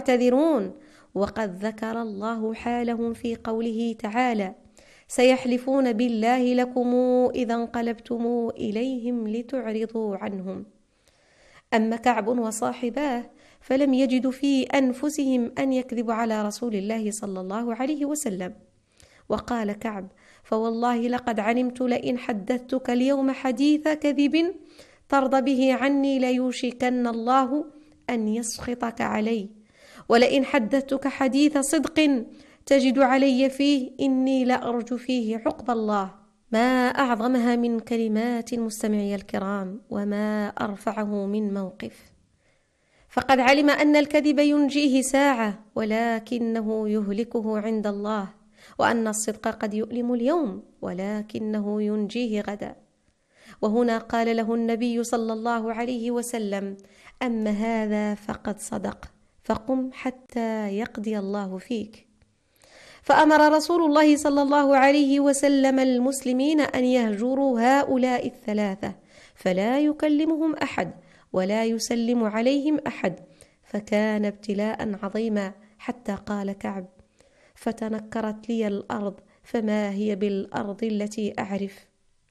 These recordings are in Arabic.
يعتذرون. وقد ذكر الله حالهم في قوله تعالى: سيحلفون بالله لكم إذا انقلبتم إليهم لتعرضوا عنهم. أما كعب وصاحباه فلم يجدوا في أنفسهم أن يكذبوا على رسول الله صلى الله عليه وسلم. وقال كعب: فوالله لقد علمت لئن حدثتك اليوم حديث كذب ترضى به عني ليوشكن الله أن يسخطك علي، ولئن حدثتك حديث صدق تجد علي فيه إني لأرجو فيه عقب الله. ما أعظمها من كلمات المستمعي الكرام، وما أرفعه من موقف. فقد علم أن الكذب ينجيه ساعة ولكنه يهلكه عند الله، وأن الصدق قد يؤلم اليوم ولكنه ينجيه غدا. وهنا قال له النبي صلى الله عليه وسلم: أما هذا فقد صدق، فقم حتى يقضي الله فيك. فأمر رسول الله صلى الله عليه وسلم المسلمين أن يهجروا هؤلاء الثلاثة، فلا يكلمهم أحد ولا يسلم عليهم أحد. فكان ابتلاء عظيما، حتى قال كعب: فتنكرت لي الأرض فما هي بالأرض التي أعرف.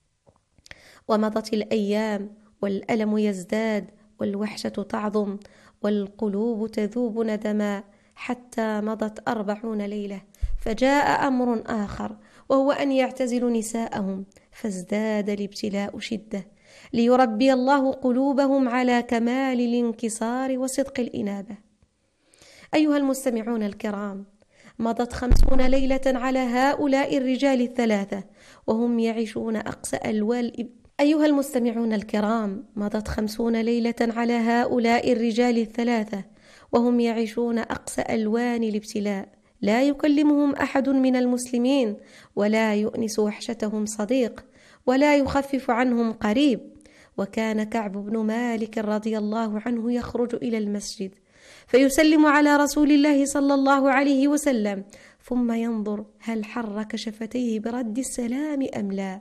ومضت الأيام والألم يزداد والوحشة تعظم والقلوب تذوب ندما، حتى مضت 40 ليلة، فجاء أمر آخر، وهو أن يعتزلوا نساءهم، فازداد الابتلاء شدة، ليربي الله قلوبهم على كمال الانكسار وصدق الإنابة. أيها المستمعون الكرام، مضت 50 ليلة على هؤلاء الرجال الثلاثة وهم يعيشون أقصى ألوان أيها المستمعون الكرام، مضت 50 ليلة على هؤلاء الرجال الثلاثة وهم يعيشون أقصى ألوان الابتلاء، لا يكلمهم أحد من المسلمين، ولا يؤنس وحشتهم صديق، ولا يخفف عنهم قريب. وكان كعب بن مالك رضي الله عنه يخرج إلى المسجد فيسلم على رسول الله صلى الله عليه وسلم، ثم ينظر هل حرك شفتيه برد السلام أم لا،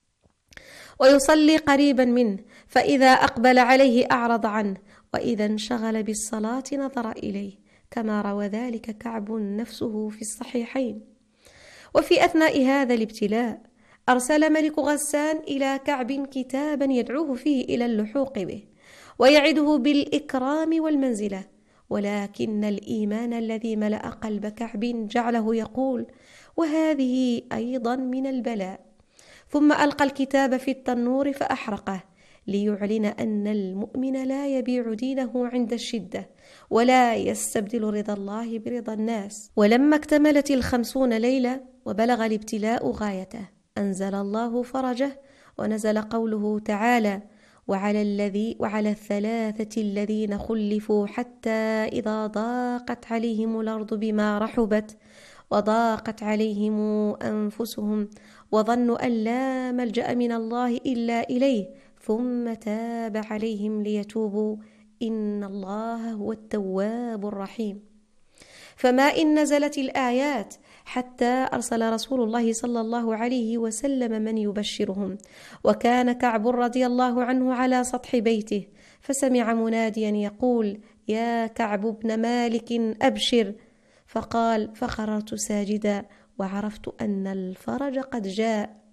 ويصلي قريبا منه، فإذا أقبل عليه أعرض عنه، وإذا انشغل بالصلاة نظر إليه، كما روى ذلك كعب نفسه في الصحيحين. وفي أثناء هذا الابتلاء أرسل ملك غسان إلى كعب كتابا يدعوه فيه إلى اللحوق به ويعده بالإكرام والمنزلة، ولكن الإيمان الذي ملأ قلب كعب جعله يقول: وهذه أيضا من البلاء. ثم ألقى الكتاب في التنور فأحرقه، ليعلن أن المؤمن لا يبيع دينه عند الشدة، ولا يستبدل رضا الله برضا الناس. ولما اكتملت 50 ليلة وبلغ الابتلاء غايته، أنزل الله فرجه، ونزل قوله تعالى: وعلى الثلاثة الذين خلفوا حتى إذا ضاقت عليهم الأرض بما رحبت وضاقت عليهم أنفسهم وظنوا أن لا ملجأ من الله إلا إليه ثم تاب عليهم ليتوبوا إن الله هو التواب الرحيم. فما إن نزلت الآيات حتى أرسل رسول الله صلى الله عليه وسلم من يبشرهم، وكان كعب رضي الله عنه على سطح بيته، فسمع مناديا يقول: يا كعب بن مالك أبشر، فقال: فخررت ساجدا وعرفت أن الفرج قد جاء.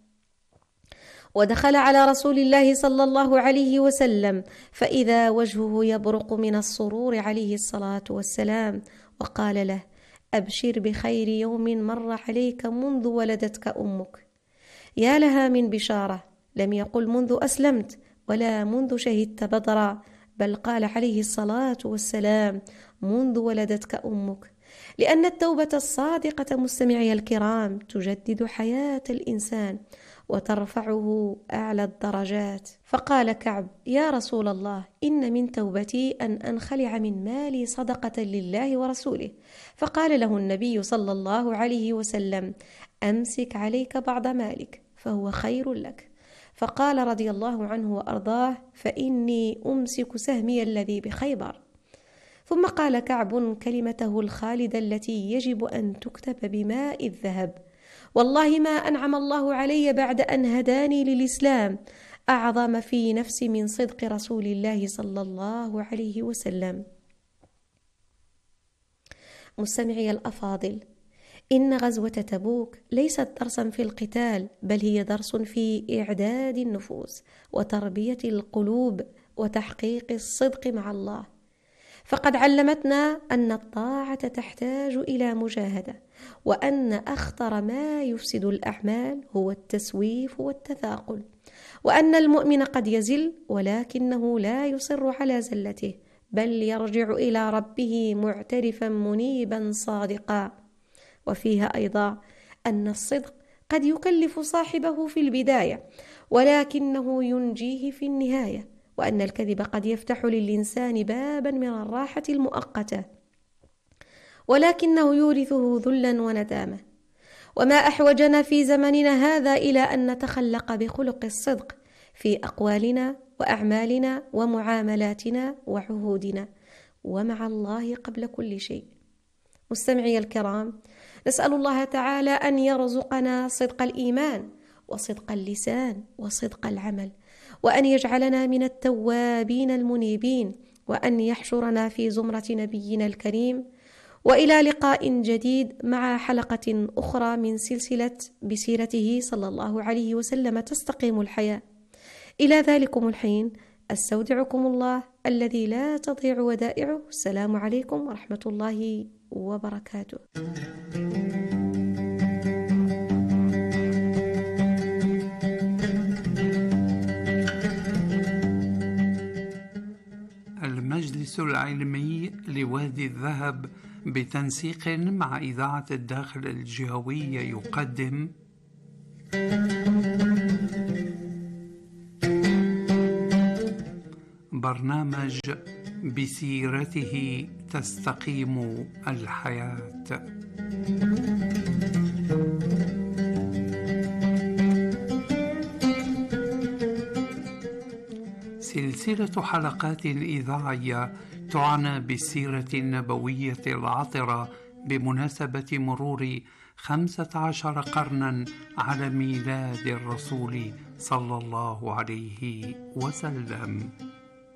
ودخل على رسول الله صلى الله عليه وسلم فإذا وجهه يبرق من السرور عليه الصلاة والسلام، وقال له: أبشر بخير يوم مر عليك منذ ولدتك أمك. يا لها من بشارة، لم يقل منذ أسلمت ولا منذ شهدت بدرا، بل قال عليه الصلاة والسلام: منذ ولدتك أمك، لأن التوبة الصادقة مستمعي الكرام تجدد حياة الإنسان وترفعه أعلى الدرجات. فقال كعب: يا رسول الله، إن من توبتي أن أنخلع من مالي صدقة لله ورسوله. فقال له النبي صلى الله عليه وسلم: أمسك عليك بعض مالك فهو خير لك. فقال رضي الله عنه وأرضاه: فإني أمسك سهمي الذي بخيبر. ثم قال كعب كلمته الخالدة التي يجب أن تكتب بماء الذهب: والله ما أنعم الله علي بعد أن هداني للإسلام أعظم في نفسي من صدق رسول الله صلى الله عليه وسلم. مستمعي الأفاضل، إن غزوة تبوك ليست درسا في القتال، بل هي درس في إعداد النفوس وتربية القلوب وتحقيق الصدق مع الله. فقد علمتنا أن الطاعة تحتاج إلى مجاهدة، وأن أخطر ما يفسد الأعمال هو التسويف والتثاقل، وأن المؤمن قد يزل ولكنه لا يصر على زلته، بل يرجع إلى ربه معترفا منيبا صادقا. وفيها أيضا أن الصدق قد يكلف صاحبه في البداية، ولكنه ينجيه في النهاية، وأن الكذب قد يفتح للإنسان بابا من الراحة المؤقتة، ولكنه يورثه ذلا وندامة. وما أحوجنا في زمننا هذا إلى أن نتخلق بخلق الصدق في أقوالنا وأعمالنا ومعاملاتنا وعهودنا، ومع الله قبل كل شيء. مستمعي الكرام، نسأل الله تعالى أن يرزقنا صدق الإيمان وصدق اللسان وصدق العمل، وأن يجعلنا من التوابين المنيبين، وأن يحشرنا في زمرة نبينا الكريم. وإلى لقاء جديد مع حلقة أخرى من سلسلة بسيرته صلى الله عليه وسلم تستقيم الحياة. إلى ذلكم الحين أستودعكم الله الذي لا تضيع ودائعه. السلام عليكم ورحمة الله وبركاته. المجلس العلمي لوادي الذهب بتنسيق مع إذاعة الداخل الجهوية يقدم برنامج بسيرته تستقيم الحياة. سلسلة حلقات إذاعية تعنى بالسيرة النبوية العطرة بمناسبة مرور 15 قرنا على ميلاد الرسول صلى الله عليه وسلم.